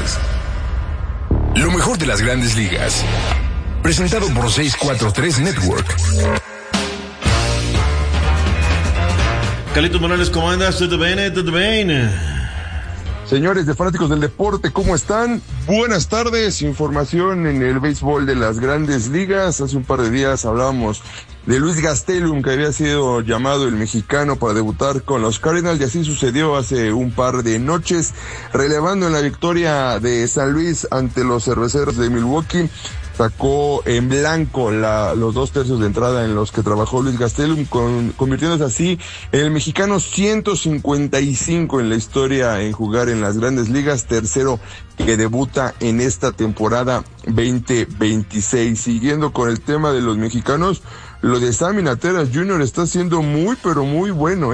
Podcast. Lo mejor de las grandes ligas. Presentado por 643 Network. Carlitos Morales, ¿cómo andas? ¿Todo bien? ¿Todo bien? Señores de Fanáticos del Deporte, ¿cómo están? Buenas tardes, información en el béisbol de las grandes ligas. Hace un par de días hablábamos de Luis Gastelum, que había sido llamado el mexicano para debutar con los Cardinals, y así sucedió hace un par de noches, relevando en la victoria de San Luis ante los Cerveceros de Milwaukee. Sacó en blanco los 2/3 de entrada en los que trabajó Luis Gastelum, convirtiéndose así en el mexicano 155 en la historia en jugar en las grandes ligas, tercero que debuta en esta temporada 2026. Siguiendo con el tema de los mexicanos, lo de Sammy Nateras Jr. está siendo muy, pero muy bueno,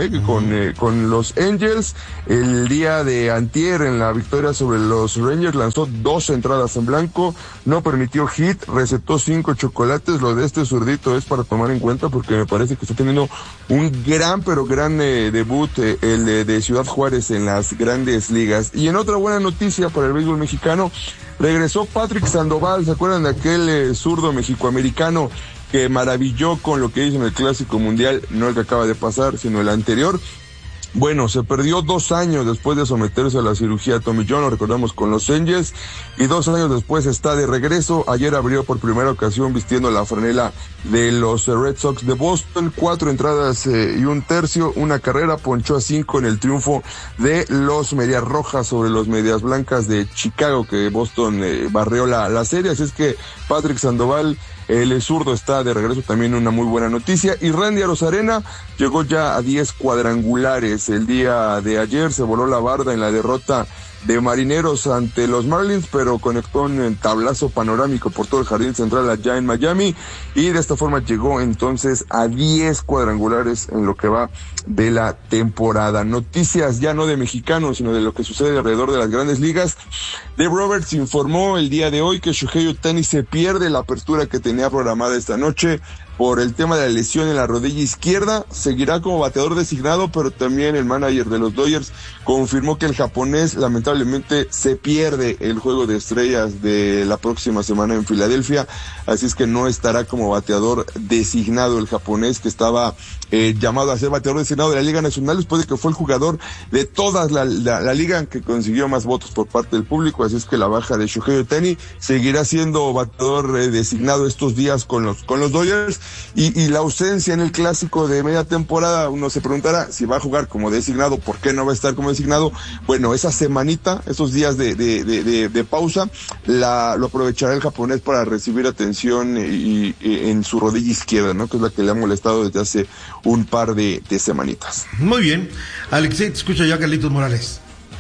con los Angels. El día de antier, en la victoria sobre los Rangers, lanzó 2 entradas en blanco, no permitió hit, recetó 5 chocolates. Lo de este zurdito es para tomar en cuenta, porque me parece que está teniendo un gran, pero gran debut, el de Ciudad Juárez en las grandes ligas. Y en otra buena noticia para el béisbol mexicano, regresó Patrick Sandoval. ¿Se acuerdan de aquel zurdo mexicoamericano que maravilló con lo que hizo en el Clásico Mundial? No el que acaba de pasar, sino el anterior. Bueno, se perdió 2 años después de someterse a la cirugía Tommy John, lo recordamos, con los Angels, y 2 años después está de regreso. Ayer abrió por primera ocasión vistiendo la franela de los Red Sox de Boston. 4 entradas y 1/3, una carrera, ponchó a 5 en el triunfo de los Medias Rojas sobre los Medias Blancas de Chicago, que Boston barrió la serie. Así es que Patrick Sandoval, el zurdo, está de regreso, también una muy buena noticia. Y Randy Arozarena llegó ya a 10 cuadrangulares. El día de ayer se voló la barda en la derrota de Marineros ante los Marlins, pero conectó un tablazo panorámico por todo el jardín central allá en Miami, y de esta forma llegó entonces a 10 cuadrangulares en lo que va de la temporada. Noticias ya no de mexicanos, sino de lo que sucede alrededor de las grandes ligas. Dave Roberts informó el día de hoy que Shohei Ohtani se pierde la apertura que tenía programada esta noche por el tema de la lesión en la rodilla izquierda. Seguirá como bateador designado, pero también el manager de los Dodgers confirmó que el japonés lamentablemente se pierde el Juego de Estrellas de la próxima semana en Filadelfia, así es que no estará como bateador designado el japonés, que estaba llamado a ser bateador designado de la Liga Nacional después de que fue el jugador de toda la liga que consiguió más votos por parte del público. Así es que la baja de Shohei Ohtani, seguirá siendo bateador designado estos días con los Dodgers. Y la ausencia en el Clásico de media temporada, uno se preguntará si va a jugar como designado, ¿por qué no va a estar como designado? Bueno, esa semanita, esos días de pausa, lo aprovechará el japonés para recibir atención y en su rodilla izquierda, ¿no? Que es la que le ha molestado desde hace un par de semanitas. Muy bien. Alexei, te escucha ya Carlitos Morales.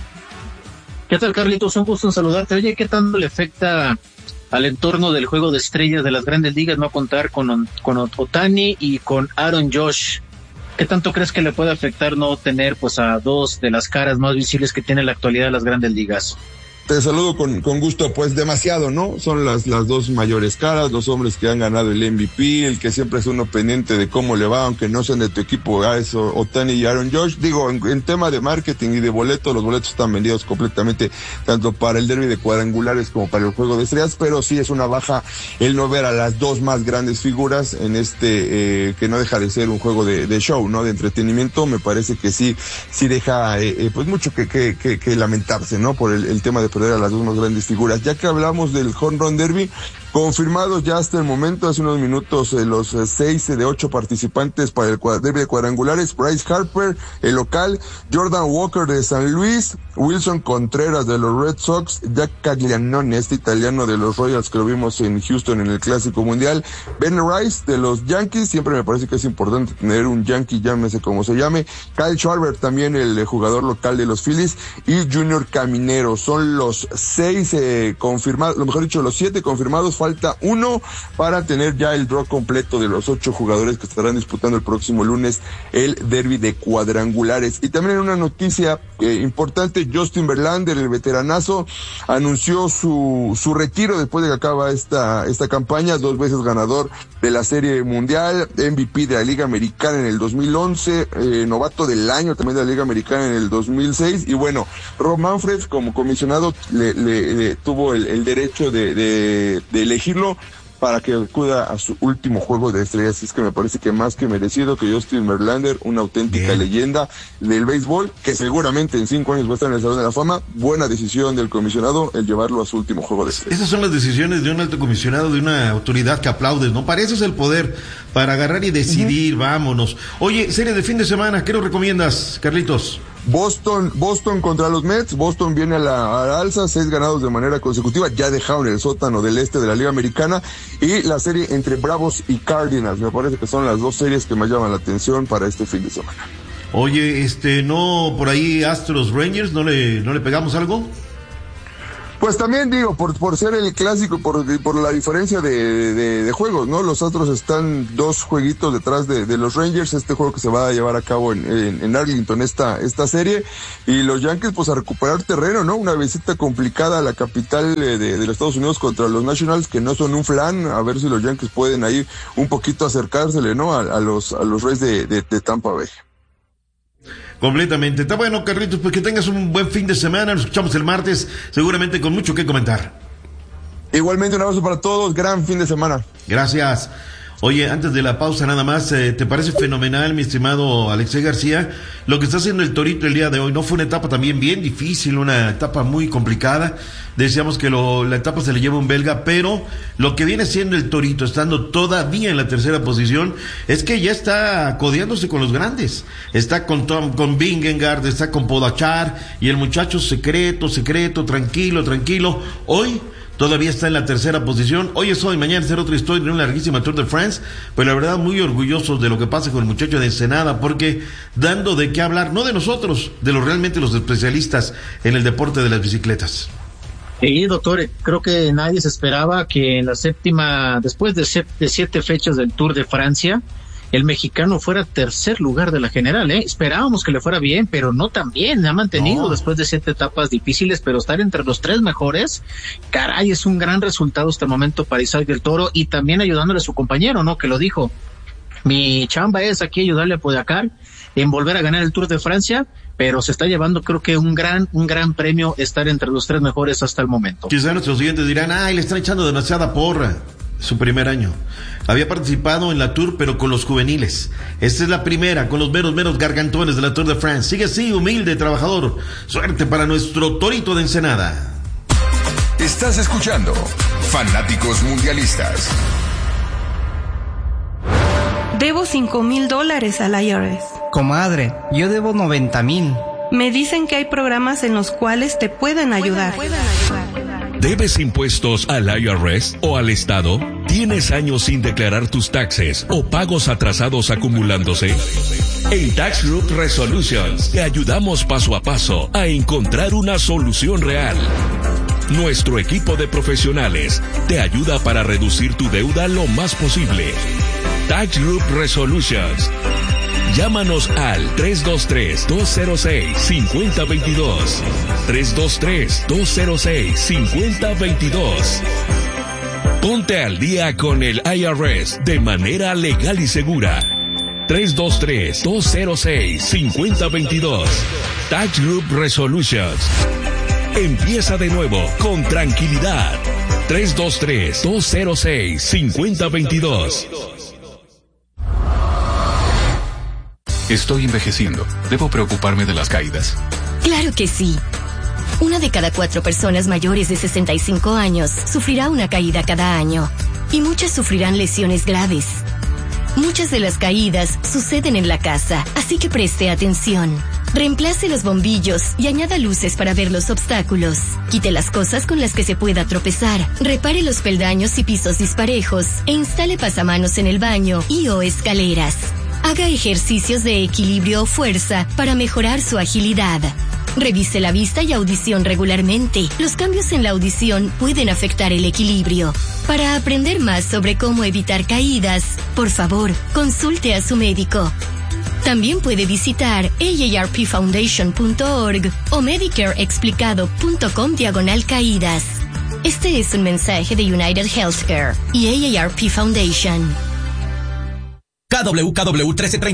¿Qué tal, Carlitos? Un gusto en saludarte. Oye, ¿qué tanto le afecta al entorno del Juego de Estrellas de las grandes ligas no contar con Ohtani y con Aaron Judge? ¿Qué tanto crees que le puede afectar no tener pues a 2 de las caras más visibles que tiene la actualidad de las grandes ligas? Te saludo con gusto. Pues demasiado, ¿no? Son las 2 mayores caras, los hombres que han ganado el MVP, el que siempre es uno pendiente de cómo le va, aunque no sean de tu equipo, a eso, Ohtani y Aaron Judge. Digo, en tema de marketing y de boletos, los boletos están vendidos completamente, tanto para el derbi de cuadrangulares como para el Juego de Estrellas, pero sí es una baja el no ver a las 2 más grandes figuras en que no deja de ser un juego de show, ¿no? De entretenimiento. Me parece que sí deja, pues mucho que lamentarse, ¿no? Por el tema de perder a las 2 más grandes figuras. Ya que hablamos del Home Run Derby, confirmados ya hasta el momento, hace unos minutos, los 6 de 8 participantes para el derbi de cuadrangulares: Bryce Harper, el local; Jordan Walker de San Luis; Wilson Contreras de los Red Sox; Jack Caglianone, este italiano de los Royals que lo vimos en Houston en el Clásico Mundial; Ben Rice de los Yankees, siempre me parece que es importante tener un Yankee, llámese como se llame; Kyle Schwarber, también el jugador local de los Phillies; y Junior Caminero. Son los 6 confirmados, lo mejor dicho, los 7 confirmados. falta 1 para tener ya el draw completo de los 8 jugadores que estarán disputando el próximo lunes el derbi de cuadrangulares. Y también una noticia importante, Justin Verlander, el veteranazo, anunció su retiro después de que acaba esta campaña, 2 veces ganador de la Serie Mundial, MVP de la Liga Americana en el 2011, novato del año también de la Liga Americana en el 2006, y bueno, Rob Manfred como comisionado le tuvo el derecho de elegirlo para que acuda a su último juego de estrellas. Es que me parece que más que merecido que Justin Verlander, una auténtica leyenda del béisbol, que seguramente en 5 años va a estar en el Salón de la Fama. Buena decisión del comisionado el llevarlo a su último juego de estrellas. Esas son las decisiones de un alto comisionado, de una autoridad que aplaudes, ¿no? Para eso es el poder, para agarrar y decidir, vámonos. Oye, serie de fin de semana, ¿qué nos recomiendas, Carlitos? Boston contra los Mets. Boston viene a la alza, 6 ganados de manera consecutiva, ya dejaron el sótano del este de la Liga Americana, y la serie entre Bravos y Cardinals, me parece que son las 2 series que más llaman la atención para este fin de semana. Oye, no, por ahí Astros Rangers, ¿no le pegamos algo? Pues también digo, por ser el clásico, por la diferencia de juegos, ¿no? Los Astros están 2 jueguitos detrás de los Rangers, este juego que se va a llevar a cabo en Arlington, esta serie, y los Yankees pues a recuperar terreno, ¿no? Una visita complicada a la capital de los Estados Unidos contra los Nationals, que no son un flan, a ver si los Yankees pueden ahí un poquito acercársele, ¿no? A los Rays de Tampa Bay. Completamente. Está bueno, Carlitos, pues que tengas un buen fin de semana. Nos escuchamos el martes, seguramente con mucho que comentar. Igualmente, un abrazo para todos. Gran fin de semana. Gracias. Oye, antes de la pausa nada más, ¿te parece fenomenal, mi estimado Alexei García, lo que está haciendo el Torito el día de hoy? No fue una etapa también bien difícil, una etapa muy complicada. Decíamos que la etapa se le lleva un belga, pero lo que viene siendo el Torito, estando todavía en la tercera posición, es que ya está codeándose con los grandes. Está con Vingegaard, está con Pogačar, y el muchacho secreto, tranquilo. Hoy todavía está en la tercera posición. Hoy es hoy, mañana será otra historia en una larguísima Tour de France, pero la verdad muy orgullosos de lo que pasa con el muchacho de Ensenada, porque dando de qué hablar, no de nosotros, de realmente los especialistas en el deporte de las bicicletas. Sí, doctor, creo que nadie se esperaba que en la séptima, después de 7 fechas del Tour de Francia, el mexicano fuera tercer lugar de la general, Esperábamos que le fuera bien, pero no tan bien. Ha mantenido después de 7 etapas difíciles, pero estar entre los 3 mejores, caray, es un gran resultado hasta el momento para Isaac del Toro, y también ayudándole a su compañero, ¿no? Que lo dijo. Mi chamba es aquí ayudarle a Pogačar en volver a ganar el Tour de Francia, pero se está llevando, creo que un gran premio estar entre los 3 mejores hasta el momento. Quizá nuestros oyentes dirán, le están echando demasiada porra. Su primer año. Había participado en la Tour, pero con los juveniles. Esta es la primera, con los meros gargantones de la Tour de France. Sigue así, humilde, trabajador. Suerte para nuestro Torito de Ensenada. Estás escuchando Fanáticos Mundialistas. Debo $5,000 al IRS. Comadre, yo debo 90,000. Me dicen que hay programas en los cuales te pueden ayudar. ¿Debes impuestos al IRS o al Estado? ¿Tienes años sin declarar tus taxes o pagos atrasados acumulándose? En Tax Group Resolutions te ayudamos paso a paso a encontrar una solución real. Nuestro equipo de profesionales te ayuda para reducir tu deuda lo más posible. Tax Group Resolutions. Llámanos al 323-206-5022. 323-206-5022. Ponte al día con el IRS de manera legal y segura. 323-206-5022. Tax Group Resolutions. Empieza de nuevo con tranquilidad. 323-206-5022. Estoy envejeciendo. ¿Debo preocuparme de las caídas? Claro que sí. 1 de cada 4 personas mayores de 65 años sufrirá una caída cada año. Y muchas sufrirán lesiones graves. Muchas de las caídas suceden en la casa, así que preste atención. Reemplace los bombillos y añada luces para ver los obstáculos. Quite las cosas con las que se pueda tropezar. Repare los peldaños y pisos disparejos. E instale pasamanos en el baño y/o escaleras. Haga ejercicios de equilibrio o fuerza para mejorar su agilidad. Revise la vista y audición regularmente. Los cambios en la audición pueden afectar el equilibrio. Para aprender más sobre cómo evitar caídas, por favor, consulte a su médico. También puede visitar aarpfoundation.org o medicareexplicado.com/caídas. Este es un mensaje de United Healthcare y AARP Foundation. KWKW 1330